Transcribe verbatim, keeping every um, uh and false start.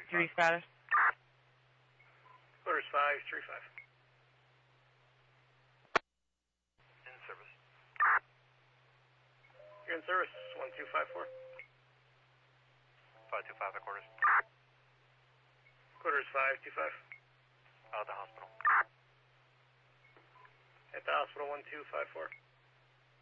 Duty status. Quarters five three five. In service. You're in service, one two five four. five two five at quarters. Quarters five two five. Out of the hospital. At the hospital, one two five four.